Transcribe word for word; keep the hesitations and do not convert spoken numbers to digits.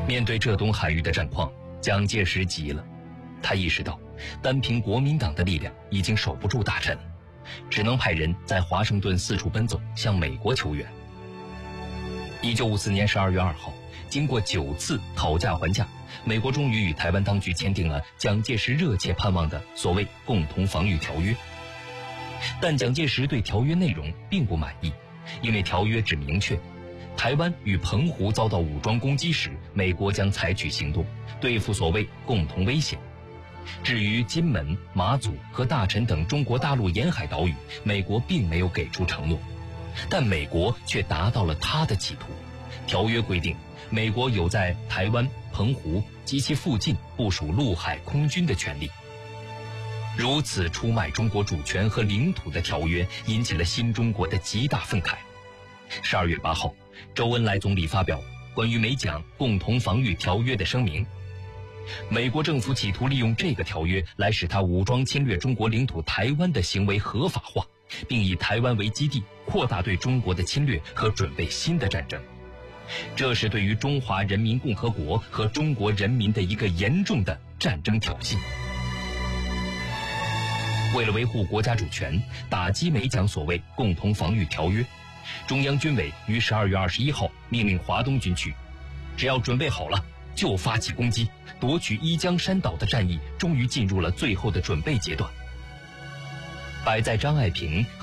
面对浙东海域的战况，蒋介石急了，他意识到单凭国民党的力量已经守不住大陈，只能派人在华盛顿四处奔走，向美国求援。一九五四年十二月二号，经过九次讨价还价，美国终于与台湾当局签订了蒋介石热切盼望的所谓共同防御条约。但蒋介石对条约内容并不满意，因为条约只明确台湾与澎湖遭到武装攻击时，美国将采取行动对付所谓共同危险。至于金门、马祖和大陈等中国大陆沿海岛屿，美国并没有给出承诺，但美国却达到了他的企图。条约规定，美国有在台湾、澎湖及其附近部署陆海空军的权利。如此出卖中国主权和领土的条约，引起了新中国的极大愤慨。十二月八号，周恩来总理发表关于美蒋共同防御条约的声明。美国政府企图利用这个条约来使他武装侵略中国领土台湾的行为合法化，并以台湾为基地扩大对中国的侵略和准备新的战争。这是对于中华人民共和国和中国人民的一个严重的战争挑衅。为了维护国家主权，打击美蒋所谓共同防御条约，中央军委于十二月二十一号命令华东军区，只要准备好了就发起攻击，夺取一江山岛的战役终于进入了最后的准备阶段。摆在张爱萍